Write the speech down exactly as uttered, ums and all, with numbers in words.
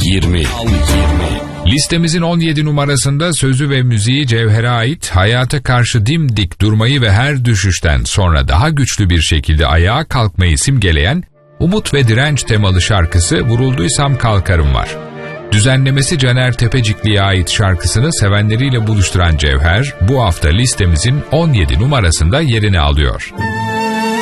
yirmi. Listemizin on yedi numarasında sözü ve müziği Cevher'e ait, hayata karşı dimdik durmayı ve her düşüşten sonra daha güçlü bir şekilde ayağa kalkmayı simgeleyen umut ve direnç temalı şarkısı Vurulduysam Kalkarım var. Düzenlemesi Caner Tepecikli'ye ait şarkısını sevenleriyle buluşturan Cevher, bu hafta listemizin on yedi numarasında yerini alıyor.